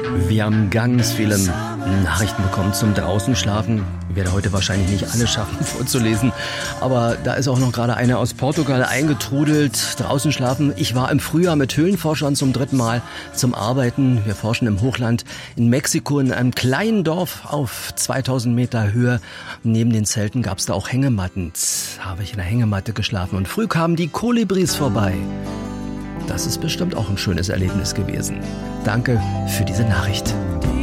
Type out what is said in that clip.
Wir haben ganz viele Nachrichten bekommen zum Draußenschlafen. Ich werde heute wahrscheinlich nicht alle schaffen vorzulesen, aber da ist auch noch gerade eine aus Portugal eingetrudelt. Draußen schlafen. Ich war im Frühjahr mit Höhlenforschern zum 3. Mal zum Arbeiten. Wir forschen im Hochland in Mexiko in einem kleinen Dorf auf 2000 Meter Höhe. Neben den Zelten gab es da auch Hängematten. Habe ich in der Hängematte geschlafen und früh kamen die Kolibris vorbei. Das ist bestimmt auch ein schönes Erlebnis gewesen. Danke für diese Nachricht.